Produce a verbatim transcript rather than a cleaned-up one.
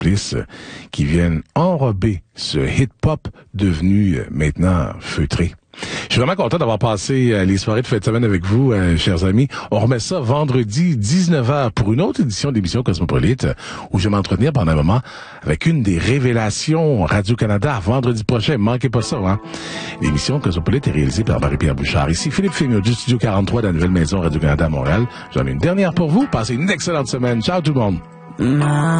Bliss, euh, qui viennent enrober ce hip-hop devenu euh, maintenant feutré. Je suis vraiment content d'avoir passé euh, les soirées de fin de semaine avec vous, euh, chers amis. On remet ça vendredi dix-neuf heures pour une autre édition d'émission Cosmopolite euh, où je vais m'entretenir pendant un moment avec une des révélations Radio-Canada vendredi prochain. Manquez pas ça, hein. L'émission Cosmopolite est réalisée par Marie-Pierre Bouchard. Ici Philippe Fémiot du Studio quarante-trois de la nouvelle maison Radio-Canada à Montréal. J'en ai une dernière pour vous. Passez une excellente semaine. Ciao tout le monde.